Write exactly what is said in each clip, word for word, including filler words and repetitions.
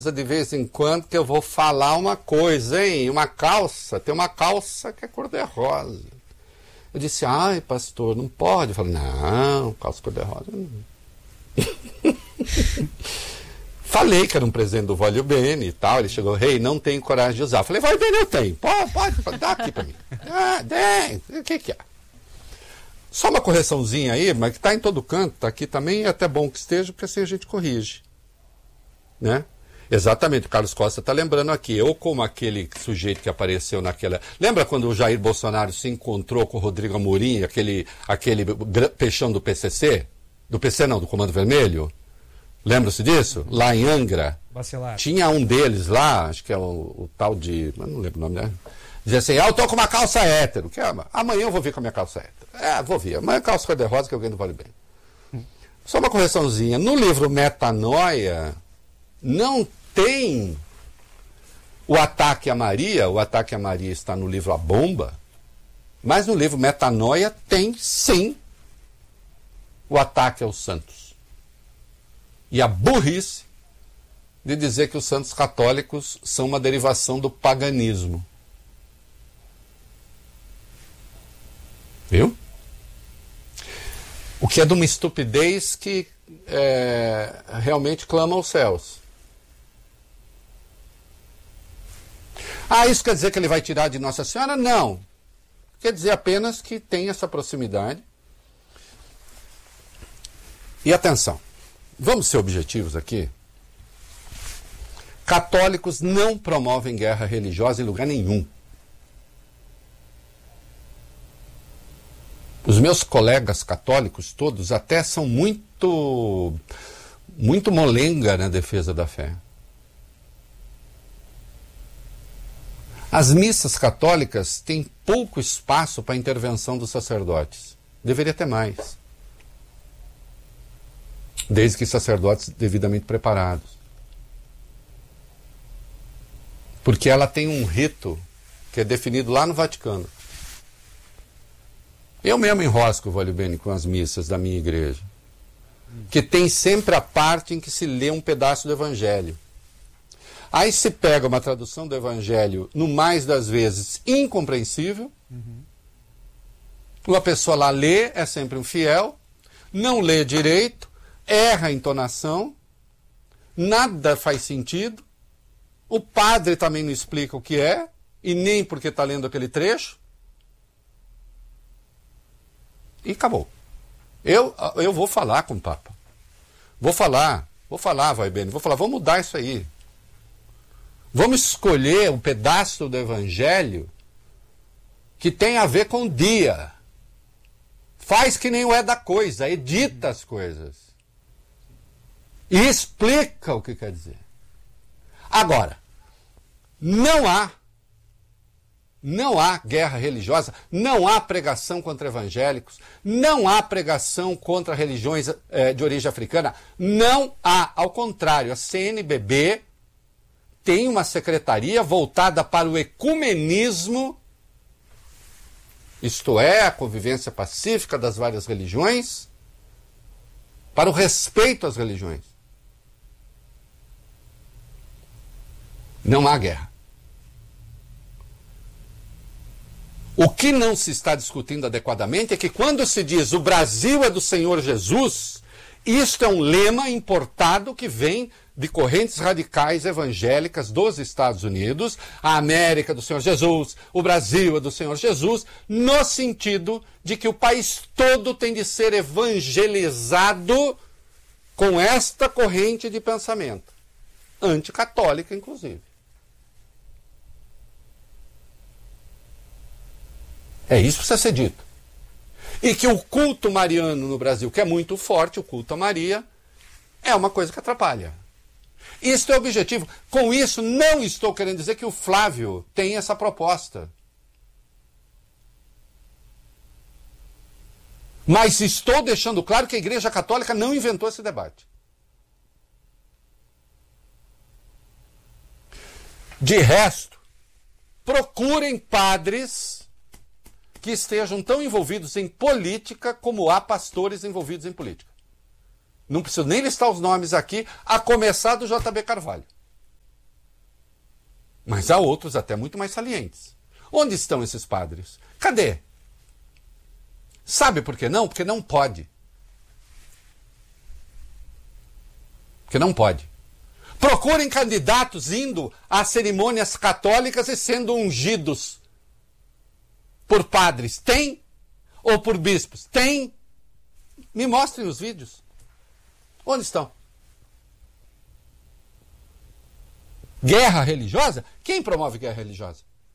de vez em quando que eu vou falar uma coisa, hein? Uma calça, tem uma calça que é cor-de-rosa. Eu disse, ai, pastor, não pode. Eu falei, não, calça cor-de-rosa não. Falei que era um presente do Vólio Bene e tal. Ele chegou, rei, hey, não tenho coragem de usar. Eu falei, Vólio Bene, eu tenho. Pode, pode, dá aqui pra mim. Ah, tem. O que que é? Só uma correçãozinha aí, mas que está em todo canto, está aqui também, é até bom que esteja, porque assim a gente corrige. Né? Exatamente, o Carlos Costa está lembrando aqui, eu como aquele sujeito que apareceu naquela... Lembra quando o Jair Bolsonaro se encontrou com o Rodrigo Amorim, aquele, aquele peixão do P C C? Do P C não, do Comando Vermelho? Lembra-se disso? Lá em Angra. Bacelar. Tinha um deles lá, acho que é o, o tal de... Eu não lembro o nome, né? Dizia assim, ah, eu tô com uma calça hétero. Que é, amanhã eu vou vir com a minha calça hétero. É, vou vir. Amanhã a calça cor-de-rosa que alguém não vale bem. Hum. Só uma correçãozinha. No livro Metanoia, não tem o ataque a Maria. O ataque a Maria está no livro A Bomba. Mas no livro Metanoia tem, sim, o ataque aos santos. E a burrice de dizer que os santos católicos são uma derivação do paganismo. Viu? O que é de uma estupidez que é, realmente clama aos céus. Ah, isso quer dizer que ele vai tirar de Nossa Senhora? Não. Quer dizer apenas que tem essa proximidade. E atenção, vamos ser objetivos aqui. Católicos não promovem guerra religiosa em lugar nenhum. Os meus colegas católicos todos até são muito, muito molenga na defesa da fé. As missas católicas têm pouco espaço para a intervenção dos sacerdotes. Deveria ter mais. Desde que sacerdotes devidamente preparados. Porque ela tem um rito que é definido lá no Vaticano. Eu mesmo enrosco, Vólio Bene, com as missas da minha igreja. Que tem sempre a parte em que se lê um pedaço do Evangelho. Aí se pega uma tradução do Evangelho, no mais das vezes, incompreensível. Uhum. Uma pessoa lá lê, é sempre um fiel, não lê direito, erra a entonação, nada faz sentido, o padre também não explica o que é, e nem porque está lendo aquele trecho, e acabou. Eu, eu vou falar com o Papa. Vou falar, vou falar, vai bem, vou falar, vamos mudar isso aí. Vamos escolher um pedaço do Evangelho que tem a ver com o dia. Faz que nem o é da coisa, edita as coisas. E explica o que quer dizer. Agora, não há Não há guerra religiosa, não há pregação contra evangélicos, não há pregação contra religiões eh, de origem africana, não há. Ao contrário, a C N B B tem uma secretaria voltada para o ecumenismo, isto é, a convivência pacífica das várias religiões, para o respeito às religiões. Não há guerra. O que não se está discutindo adequadamente é que quando se diz o Brasil é do Senhor Jesus, isto é um lema importado que vem de correntes radicais evangélicas dos Estados Unidos, a América do Senhor Jesus, o Brasil é do Senhor Jesus, no sentido de que o país todo tem de ser evangelizado com esta corrente de pensamento, anticatólica inclusive. É isso que precisa ser dito. E que o culto mariano no Brasil, que é muito forte, o culto a Maria, é uma coisa que atrapalha. Isso é o objetivo. Com isso, não estou querendo dizer que o Flávio tem essa proposta. Mas estou deixando claro que a Igreja Católica não inventou esse debate. De resto, procurem padres que estejam tão envolvidos em política como há pastores envolvidos em política. Não preciso nem listar os nomes aqui, a começar do J B Carvalho. Mas há outros até muito mais salientes. Onde estão esses padres? Cadê? Sabe por que não? Porque não pode. Porque não pode. Procurem candidatos indo a cerimônias católicas e sendo ungidos por padres. Tem? Ou por bispos? Tem? Me mostrem os vídeos. Onde estão? Guerra religiosa? Quem promove guerra religiosa?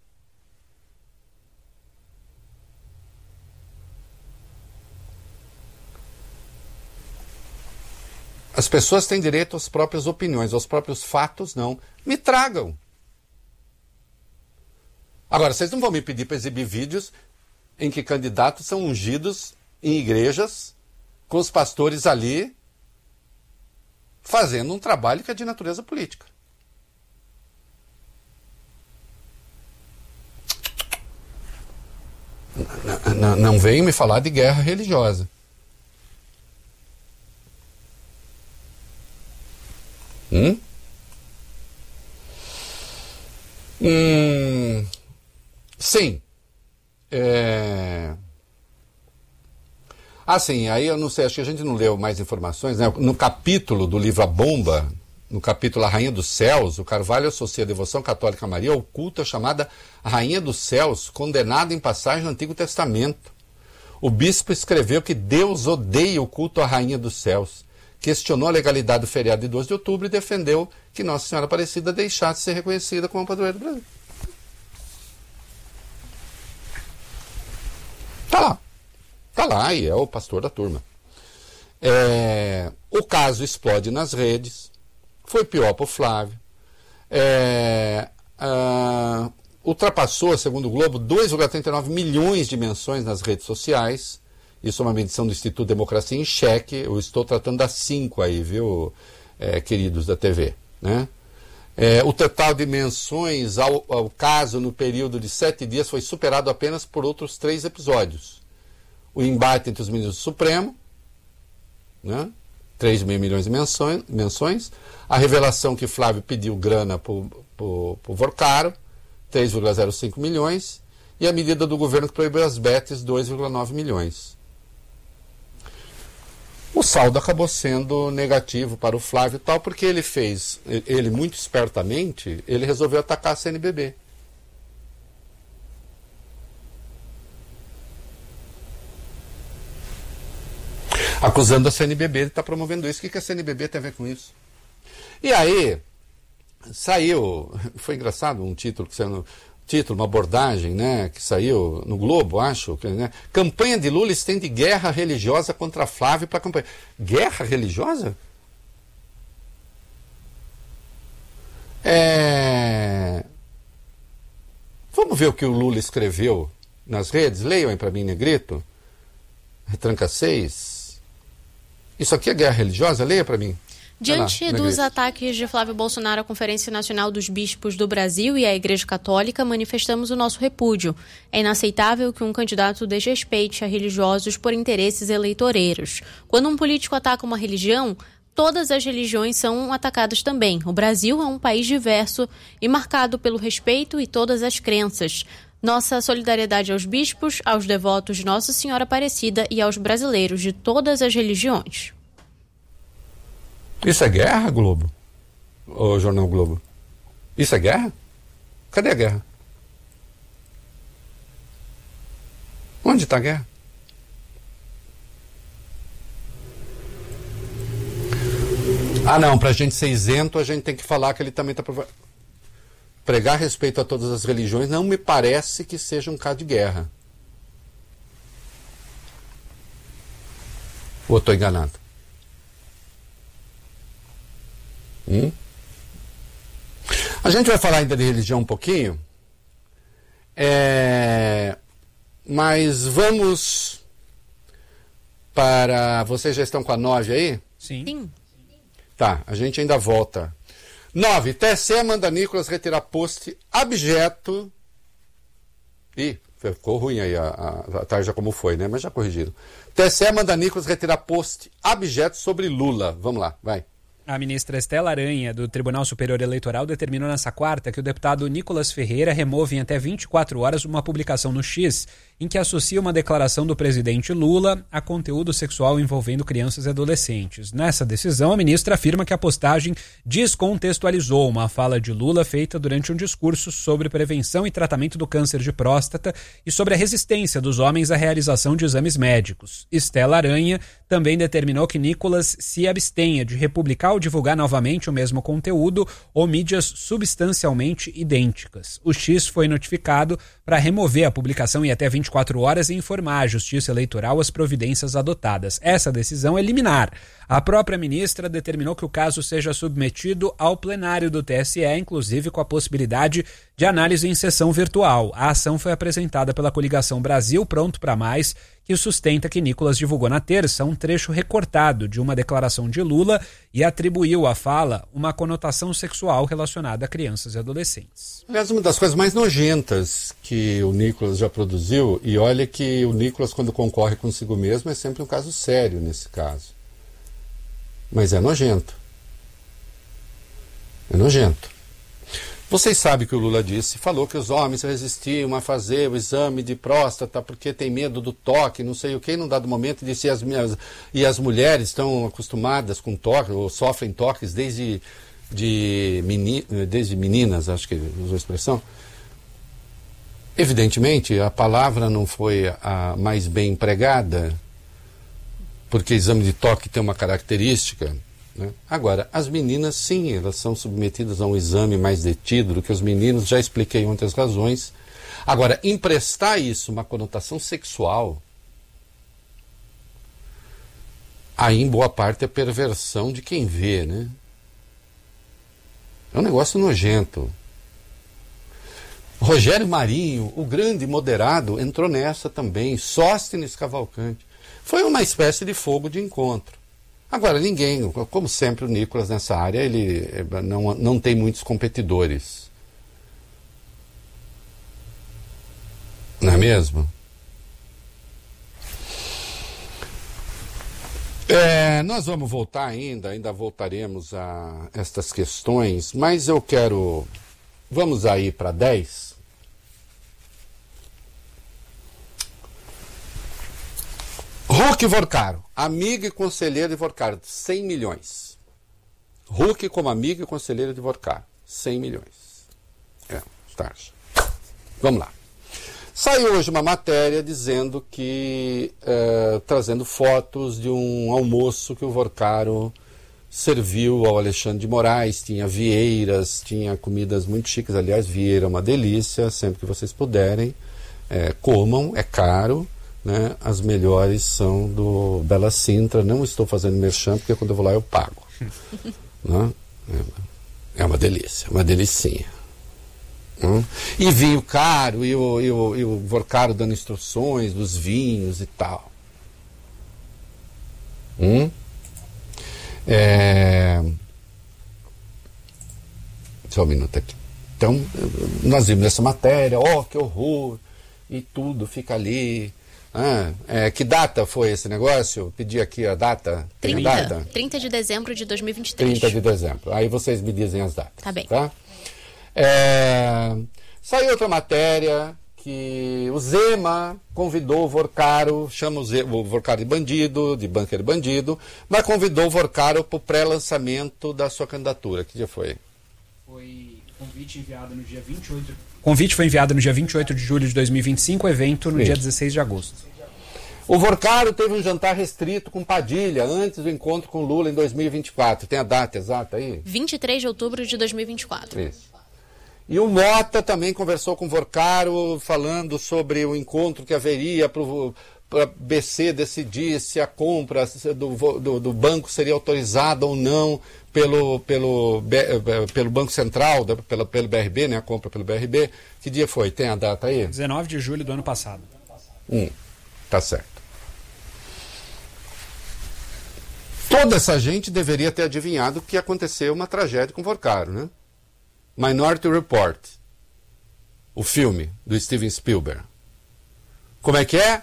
As pessoas têm direito às próprias opiniões, aos próprios fatos, não. Me tragam. Agora, vocês não vão me pedir para exibir vídeos em que candidatos são ungidos em igrejas, com os pastores ali, fazendo um trabalho que é de natureza política. Não, não, não venham me falar de guerra religiosa. Hum? Hum, sim. É... Ah, sim, aí eu não sei, acho que a gente não leu mais informações, né? No capítulo do livro A Bomba, no capítulo A Rainha dos Céus, o Carvalho associa a devoção católica a Maria ao culto chamada Rainha dos Céus, condenada em passagem no Antigo Testamento. O bispo escreveu que Deus odeia o culto à Rainha dos Céus, questionou a legalidade do feriado de doze de outubro e defendeu que Nossa Senhora Aparecida deixasse de ser reconhecida como padroeira do Brasil. Tá lá. Tá lá e é o pastor da turma. É, o caso explode nas redes. Foi pior para o Flávio. É, ah, ultrapassou, segundo o Globo, dois vírgula trinta e nove milhões de menções nas redes sociais. Isso é uma medição do Instituto Democracia em Cheque. Eu estou tratando das cinco aí, viu, é, queridos da T V. Né? É, o total de menções ao, ao caso no período de sete dias foi superado apenas por outros três episódios. O embate entre os ministros do Supremo, né? três vírgula cinco milhões de menções, menções. A revelação que Flávio pediu grana para o Vorcaro, três vírgula zero cinco milhões. E a medida do governo que proibiu as betes, dois vírgula nove milhões. O saldo acabou sendo negativo para o Flávio tal, porque ele fez, ele muito espertamente, ele resolveu atacar a C N B B. Acusando a C N B B de estar promovendo isso. O que a C N B B tem a ver com isso? E aí, saiu, foi engraçado um título que saiu no, título, uma abordagem, né, que saiu no Globo, acho, que, né, campanha de Lula estende guerra religiosa contra Flávio para a campanha. Guerra religiosa? É... Vamos ver o que o Lula escreveu nas redes? Leiam aí para mim, negrito. Retranca seis. Isso aqui é guerra religiosa? Leia para mim. Diante lá, dos ataques de Flávio Bolsonaro à Conferência Nacional dos Bispos do Brasil e à Igreja Católica, manifestamos o nosso repúdio. É inaceitável que um candidato desrespeite a religiosos por interesses eleitoreiros. Quando um político ataca uma religião, todas as religiões são atacadas também. O Brasil é um país diverso e marcado pelo respeito e todas as crenças. Nossa solidariedade aos bispos, aos devotos de Nossa Senhora Aparecida e aos brasileiros de todas as religiões. Isso é guerra, Globo? Ô, Jornal Globo? Isso é guerra? Cadê a guerra? Onde está a guerra? Ah, não, para a gente ser isento, a gente tem que falar que ele também está... Prov... Pregar respeito a todas as religiões não me parece que seja um caso de guerra. Ou estou enganado? Hum? A gente vai falar ainda de religião um pouquinho, é... mas vamos para... Vocês já estão com a nove aí? Sim. Sim. Tá, a gente ainda volta. nove. T S E manda Nicolas retirar post abjeto. Ih, ficou ruim aí a, a, a tarja como foi, né? Mas já corrigiram. T S E manda Nicolas retirar post abjeto sobre Lula. Vamos lá, vai. A ministra Estela Aranha, do Tribunal Superior Eleitoral, determinou nesta quarta que o deputado Nicolas Ferreira remove em até vinte e quatro horas uma publicação no X em que associa uma declaração do presidente Lula a conteúdo sexual envolvendo crianças e adolescentes. Nessa decisão, a ministra afirma que a postagem descontextualizou uma fala de Lula feita durante um discurso sobre prevenção e tratamento do câncer de próstata e sobre a resistência dos homens à realização de exames médicos. Estela Aranha também determinou que Nicolas se abstenha de republicar ou divulgar novamente o mesmo conteúdo ou mídias substancialmente idênticas. O X foi notificado para remover a publicação em até vinte e quatro horas e informar a Justiça Eleitoral as providências adotadas. Essa decisão é liminar. A própria ministra determinou que o caso seja submetido ao plenário do T S E, inclusive com a possibilidade de análise em sessão virtual. A ação foi apresentada pela coligação Brasil Pronto para Mais, que sustenta que Nicolas divulgou na terça um trecho recortado de uma declaração de Lula e atribuiu à fala uma conotação sexual relacionada a crianças e adolescentes. Aliás, uma das coisas mais nojentas que o Nicolas já produziu, e olha que o Nicolas, quando concorre consigo mesmo, é sempre um caso sério nesse caso. Mas é nojento. É nojento. Vocês sabem que o Lula disse, falou que os homens resistiam a fazer o exame de próstata porque tem medo do toque, não sei o que, num dado momento disse, e as, e as mulheres estão acostumadas com toque, ou sofrem toques desde, de meni, desde meninas, acho que usou a expressão. Evidentemente, a palavra não foi a mais bem empregada, porque exame de toque tem uma característica, né? Agora, as meninas, sim, elas são submetidas a um exame mais detido do que os meninos, já expliquei outras razões. Agora, emprestar isso uma conotação sexual, aí em boa parte é perversão de quem vê, né? É um negócio nojento. Rogério Marinho, o grande moderado, entrou nessa também, Sóstenes Cavalcante. Foi uma espécie de fogo de encontro. Agora, ninguém, como sempre o Nicolas nessa área, ele não, não tem muitos competidores. Não é mesmo? É, nós vamos voltar ainda, ainda voltaremos a estas questões, mas eu quero... Vamos aí para dez. Huck Vorcaro, amigo e conselheiro de Vorcaro, cem milhões. Huck como amigo e conselheiro de Vorcaro, cem milhões. É, taxa. Vamos lá. Saiu hoje uma matéria dizendo que, é, trazendo fotos de um almoço que o Vorcaro serviu ao Alexandre de Moraes, tinha vieiras, tinha comidas muito chiques, aliás, vieira é uma delícia, sempre que vocês puderem, é, comam, é caro, né? As melhores são do Bela Sintra, não estou fazendo merchan, porque quando eu vou lá eu pago. Né? É uma delícia, uma delicinha. Hum? E vinho caro, e o, e, o, e o Vorcaro dando instruções dos vinhos e tal. Hum? É... Só um minuto aqui. Então, nós vimos essa matéria, ó, oh, que horror, e tudo fica ali. Ah, é, que data foi esse negócio? Eu pedi aqui a data. trinta, a data? trinta de dezembro de dois mil e vinte e três. trinta de dezembro. Aí vocês me dizem as datas. Tá bem. Tá? É, saiu outra matéria que o Zema convidou o Vorcaro, chama o, Zema, o Vorcaro de bandido, de bunker bandido, mas convidou o Vorcaro para o pré-lançamento da sua candidatura. Que dia foi? Foi convite enviado no dia vinte e oito. O convite foi enviado no dia vinte e oito de julho de dois mil e vinte e cinco, evento no Sim. dia dezesseis de agosto. O Vorcaro teve um jantar restrito com Padilha antes do encontro com Lula em dois mil e vinte e quatro. Tem a data exata aí? vinte e três de outubro de dois mil e vinte e quatro. Isso. E o Mota também conversou com o Vorcaro, falando sobre o encontro que haveria para a B C decidir se a compra do, do, do banco seria autorizada ou não pelo, pelo, pelo Banco Central, pelo, pelo B R B, né, a compra pelo B R B. Que dia foi? Tem a data aí? dezenove de julho do ano passado. Hum, tá certo. Toda essa gente deveria ter adivinhado que aconteceu uma tragédia com o Vorcaro, né? Minority Report, o filme do Steven Spielberg. Como é que é?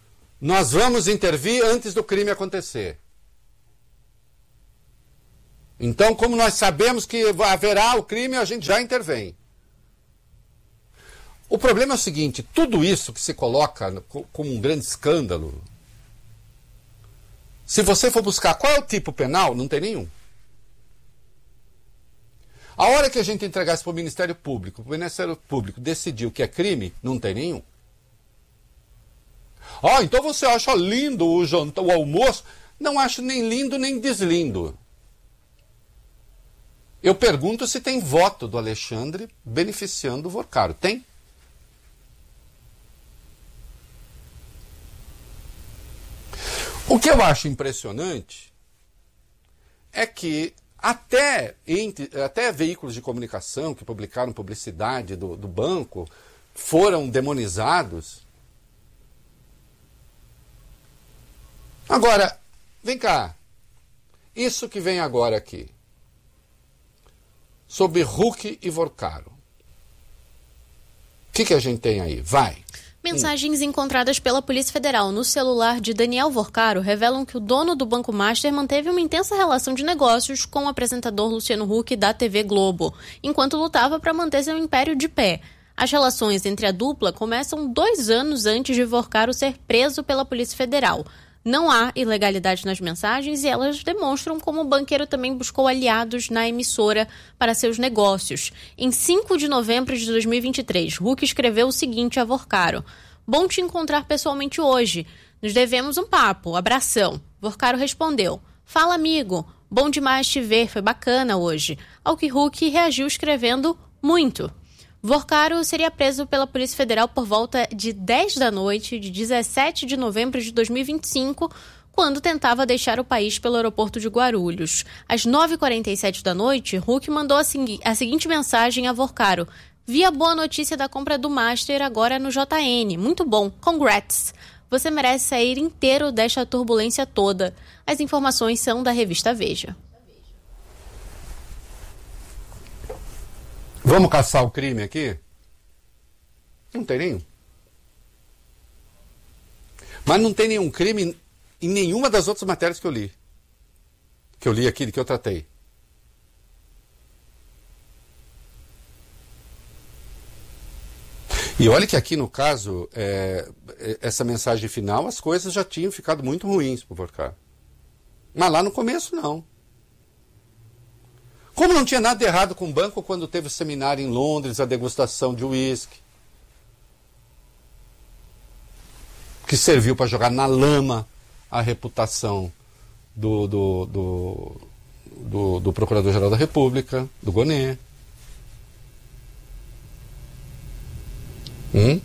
Nós vamos intervir antes do crime acontecer. Então, como nós sabemos que haverá o crime, a gente já intervém. O problema é o seguinte, tudo isso que se coloca como um grande escândalo, se você for buscar qual é o tipo penal, não tem nenhum. A hora que a gente entregar isso para o Ministério Público, o Ministério Público decidiu que é crime, não tem nenhum. Ah, então você acha lindo o jantar, o almoço? Não acho nem lindo nem deslindo. Eu pergunto se tem voto do Alexandre beneficiando o Vorcaro. Tem? O que eu acho impressionante é que até, entre, até veículos de comunicação que publicaram publicidade do, do banco foram demonizados. Agora, vem cá. Isso que vem agora aqui, sobre Huck e Vorcaro. O que, que a gente tem aí? Vai. Mensagens encontradas pela Polícia Federal no celular de Daniel Vorcaro revelam que o dono do Banco Master manteve uma intensa relação de negócios com o apresentador Luciano Huck da T V Globo, enquanto lutava para manter seu império de pé. As relações entre a dupla começam dois anos antes de Vorcaro ser preso pela Polícia Federal. Não há ilegalidade nas mensagens e elas demonstram como o banqueiro também buscou aliados na emissora para seus negócios. Em cinco de novembro de dois mil e vinte e três, Huck escreveu o seguinte a Vorcaro: "Bom te encontrar pessoalmente hoje. Nos devemos um papo. Abração." Vorcaro respondeu: "Fala, amigo. Bom demais te ver. Foi bacana hoje." Ao que Huck reagiu escrevendo: "Muito." Vorcaro seria preso pela Polícia Federal por volta de dez da noite de dezessete de novembro de dois mil e vinte e cinco, quando tentava deixar o país pelo aeroporto de Guarulhos. Às nove e quarenta e sete da noite, Huck mandou a, segui- a seguinte mensagem a Vorcaro: "Vi a boa notícia da compra do Master agora no J N. Muito bom. Congrats. Você merece sair inteiro desta turbulência toda." As informações são da revista Veja. Vamos caçar o crime aqui? Não tem nenhum. Mas não tem nenhum crime em nenhuma das outras matérias que eu li. Que eu li aqui, que eu tratei. E olha que aqui no caso, é, essa mensagem final, as coisas já tinham ficado muito ruins para o Vorcaro. Mas lá no começo não. Como não tinha nada de errado com o banco quando teve o seminário em Londres, a degustação de uísque, que serviu para jogar na lama a reputação do, do, do, do, do Procurador-Geral da República, do Gonê. Hum?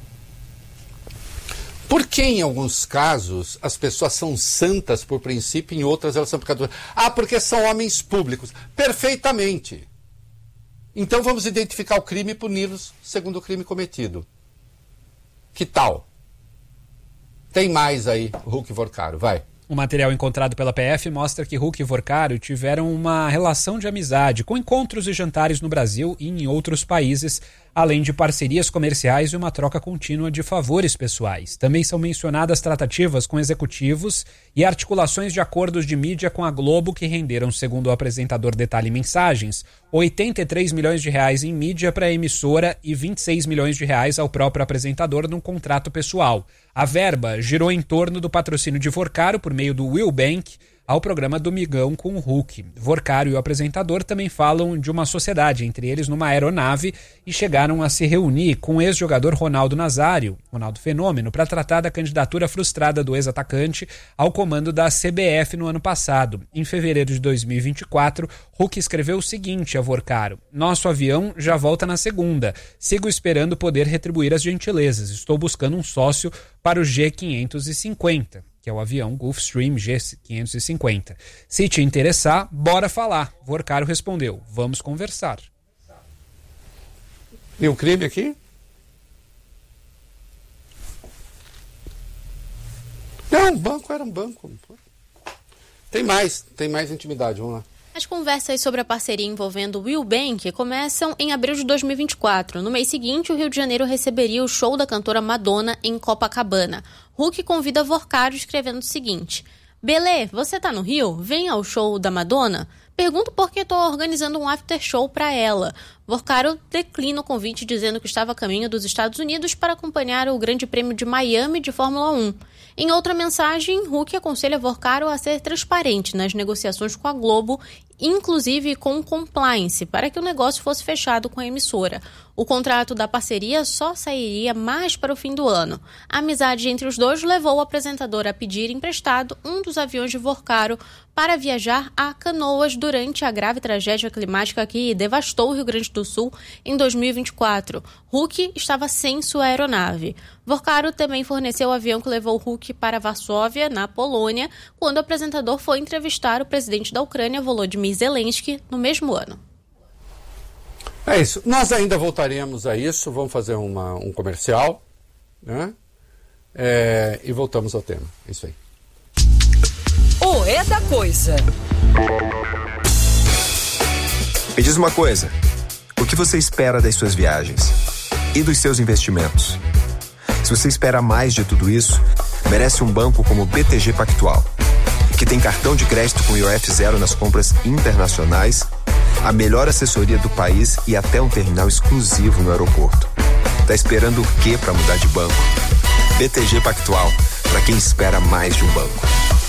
Por que em alguns casos as pessoas são santas por princípio e em outras elas são pecadoras? Ah, porque são homens públicos. Perfeitamente. Então vamos identificar o crime e puni-los segundo o crime cometido. Que tal? Tem mais aí, Huck e Vorcaro, vai. O material encontrado pela P F mostra que Huck e Vorcaro tiveram uma relação de amizade, com encontros e jantares no Brasil e em outros países, além de parcerias comerciais e uma troca contínua de favores pessoais. Também são mencionadas tratativas com executivos e articulações de acordos de mídia com a Globo que renderam, segundo o apresentador Detalhe Mensagens, oitenta e três milhões de reais em mídia para a emissora e vinte e seis milhões de reais ao próprio apresentador num contrato pessoal. A verba girou em torno do patrocínio de Vorcaro por meio do Will Bank ao programa Domingão com o Huck. Vorcaro e o apresentador também falam de uma sociedade, entre eles numa aeronave, e chegaram a se reunir com o ex-jogador Ronaldo Nazário, Ronaldo Fenômeno, para tratar da candidatura frustrada do ex-atacante ao comando da C B F no ano passado. Em fevereiro de dois mil e vinte e quatro, Huck escreveu o seguinte a Vorcaro: "Nosso avião já volta na segunda. Sigo esperando poder retribuir as gentilezas. Estou buscando um sócio para o G quinhentos e cinquenta. Que é o avião Gulfstream G quinhentos e cinquenta. "Se te interessar, bora falar." Vorcaro respondeu: "Vamos conversar." E o crime aqui? Não, um banco era um banco. Tem mais, tem mais intimidade, vamos lá. As conversas sobre a parceria envolvendo o Will Bank começam em abril de dois mil e vinte e quatro. No mês seguinte, o Rio de Janeiro receberia o show da cantora Madonna em Copacabana. Huck convida Vorcaro escrevendo o seguinte: "Belê, você tá no Rio? Vem ao show da Madonna?" Pergunto por que estou organizando um after show para ela. Vorcaro declina o convite dizendo que estava a caminho dos Estados Unidos para acompanhar o Grande Prêmio de Miami de Fórmula um. Em outra mensagem, Huck aconselha Vorcaro a ser transparente nas negociações com a Globo, inclusive com compliance, para que o negócio fosse fechado com a emissora. O contrato da parceria só sairia mais para o fim do ano. A amizade entre os dois levou o apresentador a pedir emprestado um dos aviões de Vorcaro para viajar a Canoas durante a grave tragédia climática que devastou o Rio Grande do Sul em dois mil e vinte e quatro. Huck estava sem sua aeronave. Vorcaro também forneceu o avião que levou Huck para Varsóvia, na Polônia, quando o apresentador foi entrevistar o presidente da Ucrânia, Volodymyr Zelensky, no mesmo ano. É isso. Nós ainda voltaremos a isso. Vamos fazer uma, um comercial, né? É, e voltamos ao tema. É isso aí. O É da Coisa. Me diz uma coisa. O que você espera das suas viagens? E dos seus investimentos? Se você espera mais de tudo isso, merece um banco como o B T G Pactual, que tem cartão de crédito com I O F zero nas compras internacionais, a melhor assessoria do país e até um terminal exclusivo no aeroporto. Tá esperando o quê para mudar de banco? B T G Pactual, para quem espera mais de um banco.